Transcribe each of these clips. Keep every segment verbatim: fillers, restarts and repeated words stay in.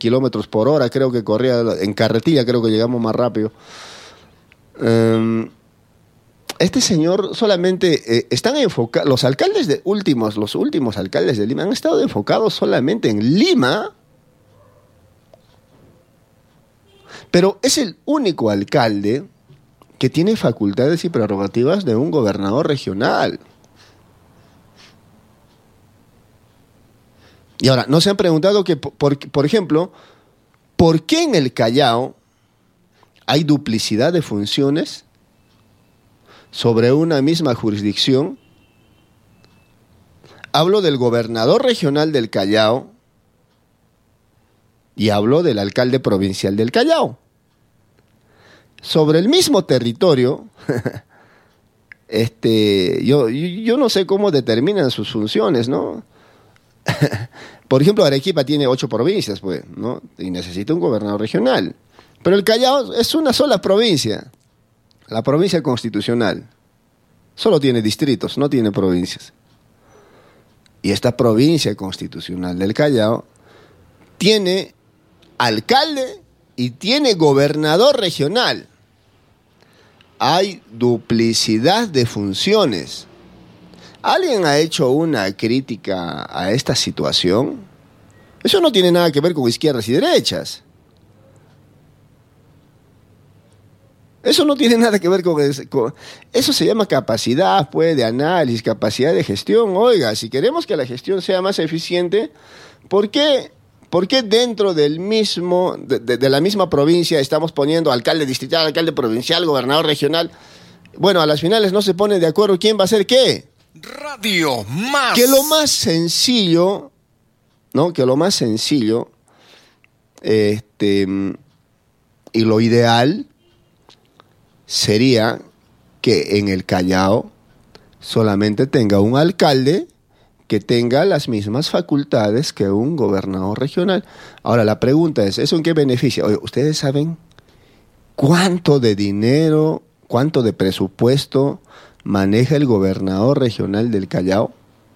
kilómetros por hora, creo que corría, en carretilla creo que llegamos más rápido. Um, este señor solamente eh, están enfocados, los alcaldes de últimos, los últimos alcaldes de Lima han estado enfocados solamente en Lima, pero es el único alcalde que tiene facultades y prerrogativas de un gobernador regional. Y ahora, ¿no se han preguntado que, por, por ejemplo, por qué en el Callao hay duplicidad de funciones sobre una misma jurisdicción? Hablo del gobernador regional del Callao y hablo del alcalde provincial del Callao. Sobre el mismo territorio, este, yo, yo no sé cómo determinan sus funciones, ¿no? Por ejemplo, Arequipa tiene ocho provincias, pues, ¿no? Y necesita un gobernador regional. Pero el Callao es una sola provincia, la provincia constitucional. Solo tiene distritos, no tiene provincias. Y esta provincia constitucional del Callao tiene alcalde y tiene gobernador regional. Hay duplicidad de funciones. ¿Alguien ha hecho una crítica a esta situación? Eso no tiene nada que ver con izquierdas y derechas. Eso no tiene nada que ver con, con... Eso se llama capacidad, pues, de análisis, capacidad de gestión. Oiga, si queremos que la gestión sea más eficiente, ¿por qué, por qué dentro del mismo, de, de, de la misma provincia estamos poniendo alcalde distrital, alcalde provincial, gobernador regional? Bueno, a las finales no se pone de acuerdo quién va a hacer qué. Radio Más. Que lo más sencillo, ¿no? Que lo más sencillo, este, y lo ideal sería que en el Callao solamente tenga un alcalde que tenga las mismas facultades que un gobernador regional. Ahora, la pregunta es, ¿eso en qué beneficia? Oye, ¿ustedes saben cuánto de dinero, cuánto de presupuesto maneja el gobernador regional del Callao?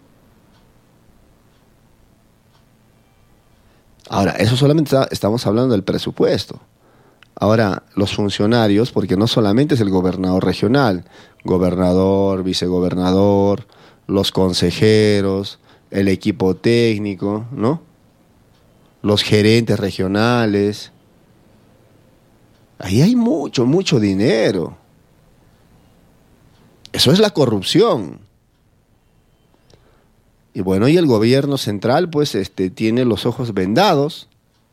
Ahora, eso solamente está, estamos hablando del presupuesto. Ahora, los funcionarios, porque no solamente es el gobernador regional, gobernador, vicegobernador, los consejeros, el equipo técnico, ¿no? Los gerentes regionales. Ahí hay mucho, mucho dinero. Eso es la corrupción. Y bueno, y el gobierno central, pues, este, tiene los ojos vendados.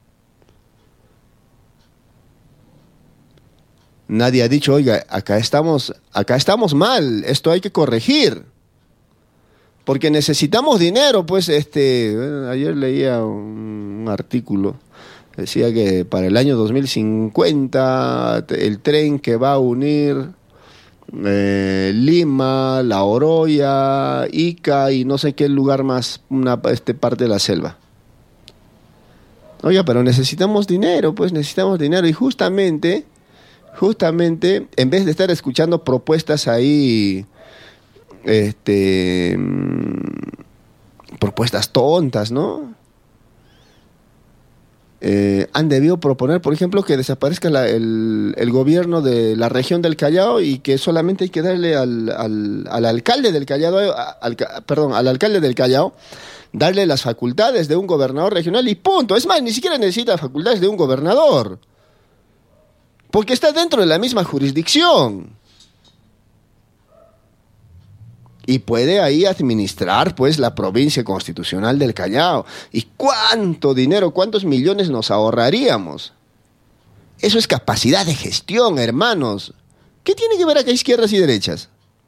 Nadie ha dicho, oiga, acá estamos, acá estamos mal, esto hay que corregir. Porque necesitamos dinero, pues, este, bueno, ayer leía un, un artículo, decía que para el año dos mil cincuenta el tren que va a unir eh, Lima, La Oroya, Ica y no sé qué lugar más, una este, parte de la selva. Oiga, pero necesitamos dinero, pues necesitamos dinero y justamente, justamente, en vez de estar escuchando propuestas ahí, este, propuestas tontas, ¿no? Eh, han debido proponer, por ejemplo, que desaparezca la, el, el gobierno de la región del Callao y que solamente hay que darle al, al, al alcalde del Callao, al, perdón, al alcalde del Callao, darle las facultades de un gobernador regional y punto. Es más, ni siquiera necesita facultades de un gobernador, porque está dentro de la misma jurisdicción. Y puede ahí administrar, pues, la provincia constitucional del Callao. ¿Y cuánto dinero, cuántos millones nos ahorraríamos? Eso es capacidad de gestión, hermanos. ¿Qué tiene que ver acá izquierdas y derechas?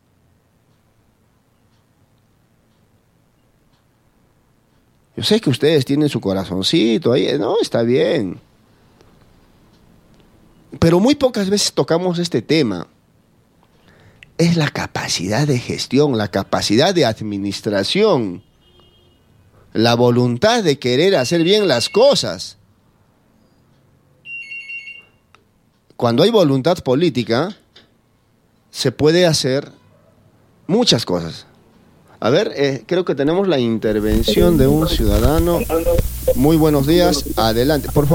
Yo sé que ustedes tienen su corazoncito ahí, no, está bien. Pero muy pocas veces tocamos este tema. Es la capacidad de gestión, la capacidad de administración, la voluntad de querer hacer bien las cosas. Cuando hay voluntad política, se puede hacer muchas cosas. A ver, eh, creo que tenemos la intervención de un ciudadano. Muy buenos días, adelante, por favor.